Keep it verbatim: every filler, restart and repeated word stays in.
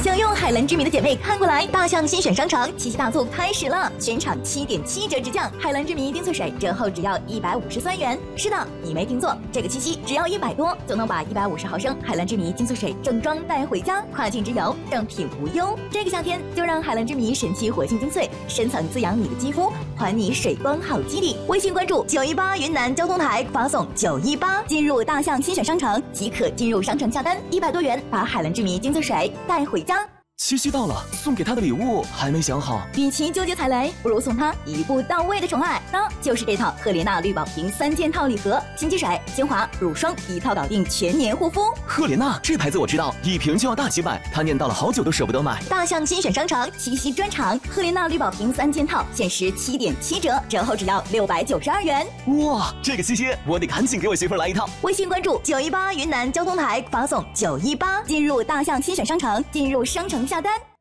想用海蓝之谜的姐妹看过来，大象新选商城七夕大促开始了，全场七点七折直降，海蓝之谜丁翠水折后只要一百五十三元。是的，你没听错，这个七夕只要一百多就能把一百五十毫升海蓝之谜丁翠水正装带回家，跨境之游正品无忧。这个夏天就让海蓝之谜神奇活性精粹深层滋养你的肌肤，还你水光好肌理。微信关注九一八云南交通台，发送九一八进入大象新选商城即可进入商城下单，一百多元把海蓝之谜精粹水带回家。 七夕到了，送给他的礼物还没想好。 与其纠结踩雷，不如送他一步到位的宠爱，那就是这套赫莲娜绿宝瓶三件套礼盒，新机水、精华、乳霜一套搞定全年护肤。 赫莲娜这牌子我知道，一瓶就要大几百，他念叨了好久都舍不得买。 大象新选商城七夕专场，赫莲娜绿宝瓶三件套限时七点七折，折后只要六百九十二元。 哇，这个七夕我得赶紧给我媳妇来一套。 微信关注九一八云南交通台，发送九一八进入大象新选商城，进入商城下单。